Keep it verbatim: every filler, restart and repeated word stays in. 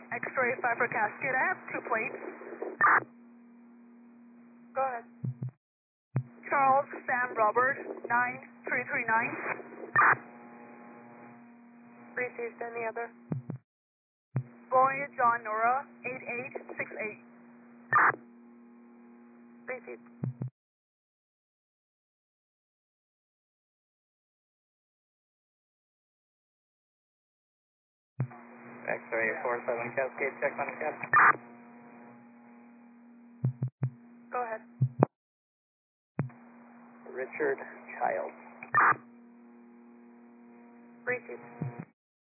X-ray five for Cascade. I have two plates. Go ahead. Charles Sam Robert, nine three three nine. Received. Any other? Boy John Nora, eight eight six eight. Received. X-ray four seven Cascade, check on the cap. Go ahead. Richard Childs. Received.